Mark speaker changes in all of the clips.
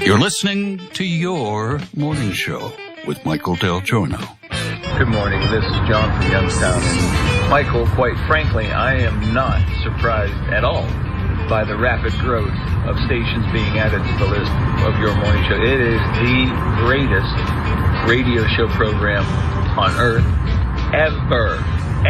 Speaker 1: You're listening to Your Morning Show with Michael Del Giorno.
Speaker 2: Good morning. This is John from Youngstown. And Michael, quite frankly, I am not surprised at all by the rapid growth of stations being added to the list of Your Morning Show. It is the greatest radio show program on earth ever.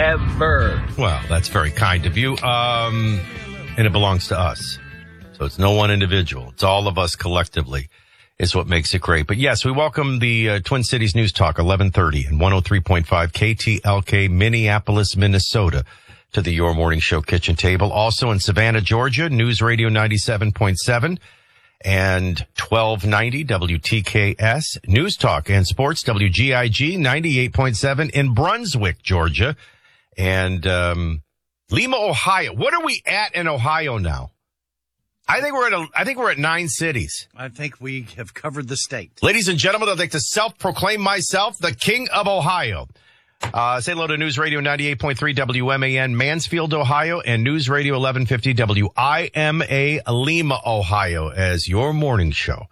Speaker 3: Well, that's very kind of you. And it belongs to us. So it's no one individual. It's all of us collectively is what makes it great. But yes, we welcome the Twin Cities News Talk, 1130 and 103.5 KTLK, Minneapolis, Minnesota, to the Your Morning Show kitchen table. Also in Savannah, Georgia, News Radio 97.7 and 1290 WTKS, News Talk and Sports, WGIG 98.7 in Brunswick, Georgia, and Lima, Ohio. What are we at in Ohio now? I think we're at 9 cities.
Speaker 4: I think we have covered the state.
Speaker 3: Ladies and gentlemen, I'd like to self-proclaim myself the King of Ohio. Say hello to News Radio 98.3 WMAN Mansfield, Ohio, and News Radio 1150 WIMA Lima, Ohio, as your morning show.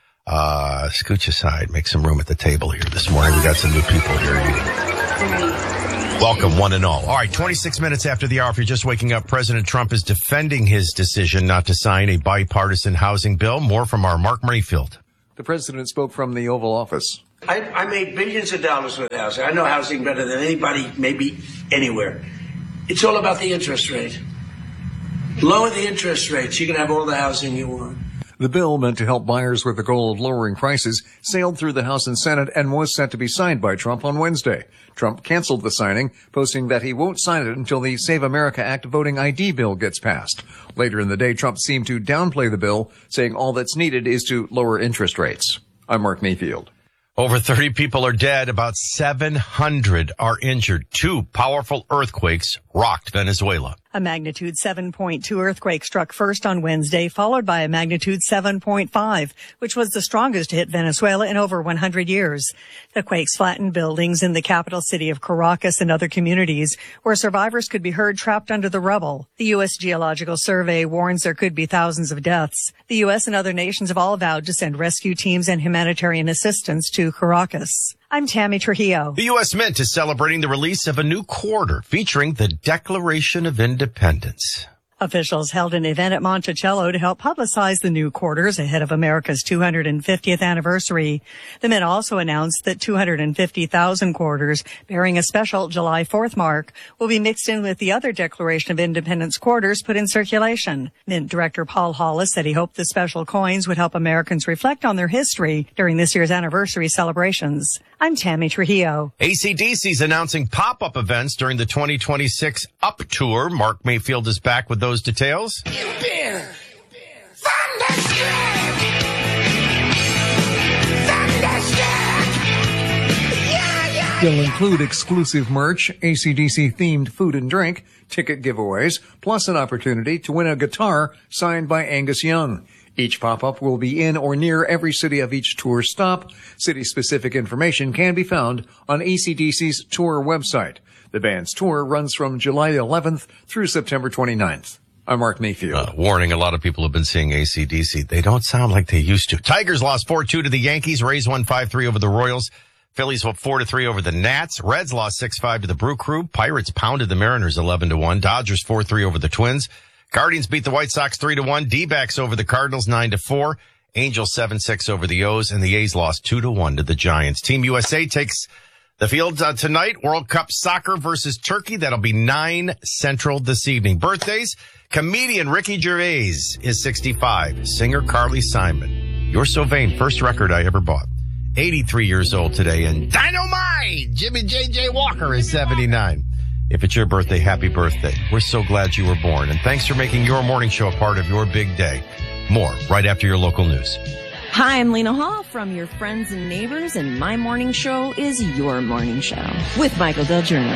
Speaker 3: Scooch aside, make some room at the table here this morning. We got some new people here eating. Welcome, one and all. All right, 26 minutes after the hour, if you're just waking up, President Trump is defending his decision not to sign a bipartisan housing bill. More from our Mark Mayfield.
Speaker 5: The president spoke from the Oval Office.
Speaker 6: I made billions of dollars with housing. I know housing better than anybody, maybe anywhere. It's all about the interest rate. Lower the interest rates, you can have all the housing you want.
Speaker 5: The bill, meant to help buyers with the goal of lowering prices, sailed through the House and Senate and was set to be signed by Trump on Wednesday. Trump canceled the signing, posting that he won't sign it until the Save America Act voting ID bill gets passed. Later in the day, Trump seemed to downplay the bill, saying all that's needed is to lower interest rates. I'm Mark Mayfield.
Speaker 3: Over 30 people are dead. About 700 are injured. 2 powerful earthquakes rocked Venezuela.
Speaker 7: A magnitude 7.2 earthquake struck first on Wednesday, followed by a magnitude 7.5, which was the strongest to hit Venezuela in over 100 years. The quakes flattened buildings in the capital city of Caracas and other communities where survivors could be heard trapped under the rubble. The U.S. Geological Survey warns there could be thousands of deaths. The U.S. and other nations have all vowed to send rescue teams and humanitarian assistance to Caracas. I'm Tammy Trujillo.
Speaker 3: The U.S. Mint is celebrating the release of a new quarter featuring the Declaration of Independence.
Speaker 7: Officials held an event at Monticello to help publicize the new quarters ahead of America's 250th anniversary. The Mint also announced that 250,000 quarters bearing a special July 4th mark will be mixed in with the other Declaration of Independence quarters put in circulation. Mint Director Paul Hollis said he hoped the special coins would help Americans reflect on their history during this year's anniversary celebrations. I'm Tammy Trujillo.
Speaker 3: AC/DC is announcing pop-up events during the 2026 Up Tour. Mark Mayfield is back with those details.
Speaker 5: They'll include exclusive merch, AC/DC-themed food and drink, ticket giveaways, plus an opportunity to win a guitar signed by Angus Young. Each pop-up will be in or near every city of each tour stop. City-specific information can be found on AC/DC's tour website. The band's tour runs from July 11th through September 29th. I'm Mark Mayfield.
Speaker 3: Warning, a lot of people have been seeing AC/DC. They don't sound like they used to. Tigers lost 4-2 to the Yankees. Rays won 5-3 over the Royals. Phillies won 4-3 over the Nats. Reds lost 6-5 to the Brew Crew. Pirates pounded the Mariners 11-1. Dodgers 4-3 over the Twins. Guardians beat the White Sox 3-1. D-backs over the Cardinals 9-4. Angels 7-6 over the O's, and the A's lost 2-1 to the Giants. Team USA takes the field tonight. World Cup soccer versus Turkey. That'll be 9 Central this evening. Birthdays. Comedian Ricky Gervais is 65. Singer Carly Simon. You're So Vain. First record I ever bought. 83 years old today. And Dynamite! Jimmy J.J. Walker is 79. If it's your birthday, happy birthday. We're so glad you were born. And thanks for making your morning show a part of your big day. More right after your local news.
Speaker 8: Hi, I'm Lena Hall from your friends and neighbors, and my morning show is your morning show with Michael Del Giorno.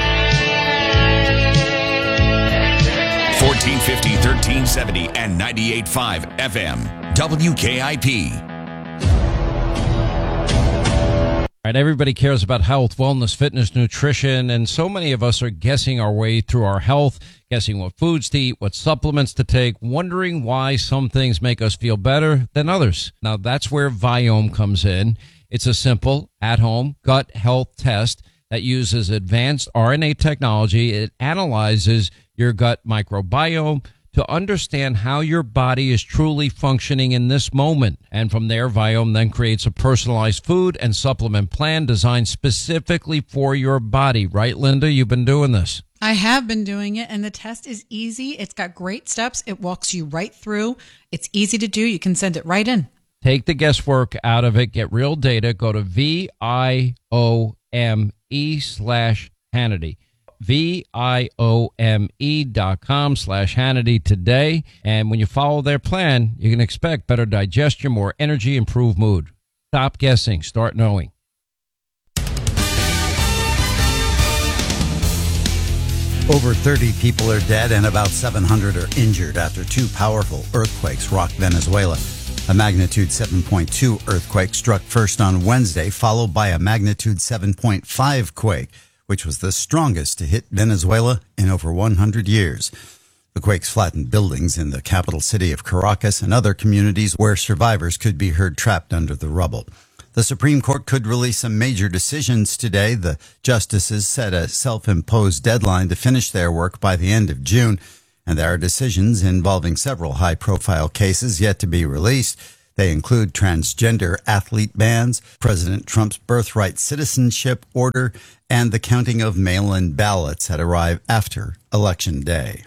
Speaker 9: 1450, 1370, and 98.5 FM. WKIP.
Speaker 10: Right, everybody cares about health, wellness, fitness, nutrition, and so many of us are guessing our way through our health, guessing what foods to eat, what supplements to take, wondering why some things make us feel better than others. Now, that's where Viome comes in. It's a simple, at-home gut health test that uses advanced RNA technology. It analyzes your gut microbiome to understand how your body is truly functioning in this moment. And from there, Viome then creates a personalized food and supplement plan designed specifically for your body. Right, Linda? You've been doing this.
Speaker 11: I have been doing it, and the test is easy. It's got great steps. It walks you right through. It's easy to do. You can send it right in.
Speaker 10: Take the guesswork out of it. Get real data. Go to VIOME/Hannity. VIOME.com/Hannity today. And when you follow their plan, you can expect better digestion, more energy, improved mood. Stop guessing. Start knowing.
Speaker 12: Over 30 people are dead and about 700 are injured after two powerful earthquakes rocked Venezuela. A magnitude 7.2 earthquake struck first on Wednesday, followed by a magnitude 7.5 quake, which was the strongest to hit Venezuela in over 100 years. The quakes flattened buildings in the capital city of Caracas and other communities where survivors could be heard trapped under the rubble. The Supreme Court could release some major decisions today. The justices set a self-imposed deadline to finish their work by the end of June, and there are decisions involving several high-profile cases yet to be released. They include transgender athlete bans, President Trump's birthright citizenship order, and the counting of mail-in ballots that arrive after Election Day.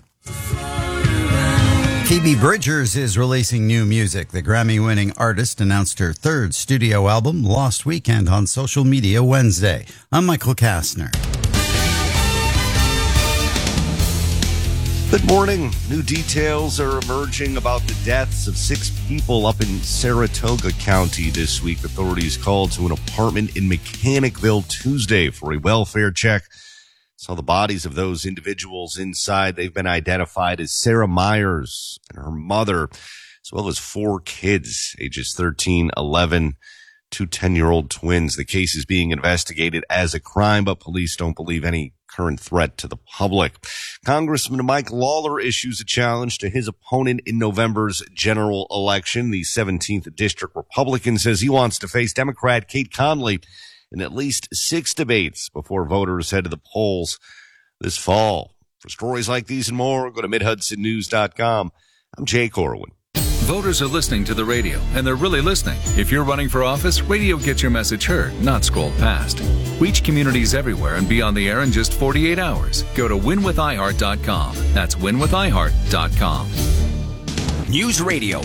Speaker 12: Phoebe Bridgers is releasing new music. The Grammy-winning artist announced her third studio album, Lost Weekend, on social media Wednesday. I'm Michael Kastner.
Speaker 13: Good morning. New details are emerging about the deaths of 6 people up in Saratoga County this week. Authorities called to an apartment in Mechanicville Tuesday for a welfare check. Saw the bodies of those individuals inside. They've been identified as Sarah Myers and her mother, as well as 4 kids, ages 13, 11, 2 10-year-old twins. The case is being investigated as a crime, but police don't believe any current threat to the public. Congressman Mike Lawler issues a challenge to his opponent in November's general election. The 17th District Republican says he wants to face Democrat Kate Conley in at least 6 debates before voters head to the polls this fall. For stories like these and more, go to MidHudsonNews.com. I'm Jay Corwin.
Speaker 14: Voters are listening to the radio, and they're really listening. If you're running for office, radio gets your message heard, not scrolled past. Reach communities everywhere and be on the air in just 48 hours. Go to winwithiheart.com. That's winwithiheart.com.
Speaker 9: News Radio,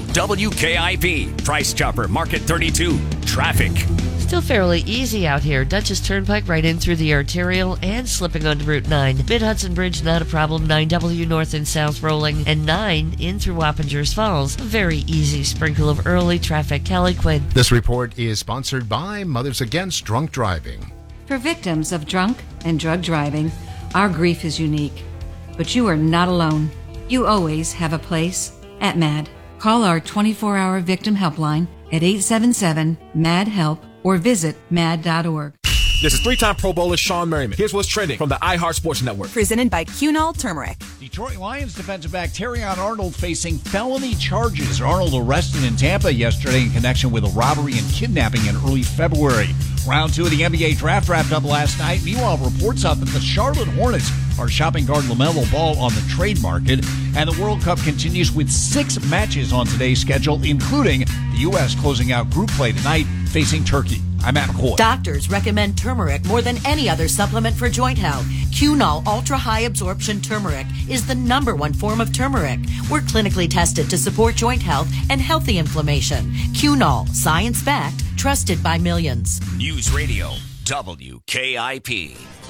Speaker 9: WKIP, Price Chopper, Market 32, traffic.
Speaker 15: Still fairly easy out here. Dutchess Turnpike right in through the arterial and slipping onto Route 9. Mid-Hudson Bridge, not a problem. 9W north and south rolling. And 9 in through Wappingers Falls. A very easy sprinkle of early traffic. Callie Quinn.
Speaker 16: This report is sponsored by Mothers Against Drunk Driving.
Speaker 17: For victims of drunk and drug driving, our grief is unique. But you are not alone. You always have a place at MAD. Call our 24-hour victim helpline at 877-MAD-HELP or visit mad.org.
Speaker 18: This is 3-time Pro Bowler Sean Merriman. Here's what's trending from the iHeart Sports Network.
Speaker 19: Presented by Cunol Turmeric.
Speaker 20: Detroit Lions defensive back Terrion Arnold facing felony charges. Arnold arrested in Tampa yesterday in connection with a robbery and kidnapping in early February. Round 2 of the NBA draft wrapped up last night. Meanwhile, reports out that the Charlotte Hornets are shopping guard LaMelo Ball on the trade market. And the World Cup continues with 6 matches on today's schedule, including the U.S. closing out group play tonight facing Turkey. I'm Matt McCoy.
Speaker 19: Doctors recommend turmeric more than any other supplement for joint health. Cunol Ultra High Absorption Turmeric is the #1 form of turmeric. We're clinically tested to support joint health and healthy inflammation. Cunol, science-backed, trusted by millions.
Speaker 9: News Radio, WKIP.